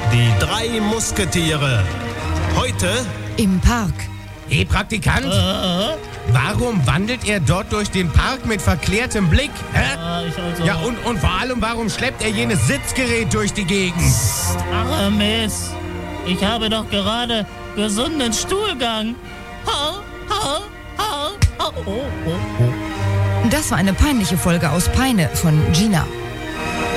Die 3 Musketiere. Heute im Park. Hey, Praktikant, warum wandelt er dort durch den Park mit verklärtem Blick? Ja, und vor allem, warum schleppt er jenes Sitzgerät durch die Gegend? Aramis, ich habe doch gerade gesunden Stuhlgang. Das war eine peinliche Folge aus Peine von Gina.